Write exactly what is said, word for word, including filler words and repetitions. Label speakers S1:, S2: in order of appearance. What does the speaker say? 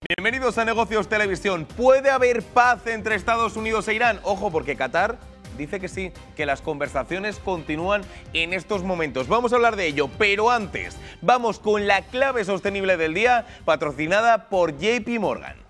S1: Bienvenidos a Negocios Televisión. ¿Puede haber paz entre Estados Unidos e Irán? Ojo, porque Qatar dice que sí, que las conversaciones continúan en estos momentos. Vamos a hablar de ello, pero antes vamos con la clave sostenible del día, patrocinada por J P Morgan.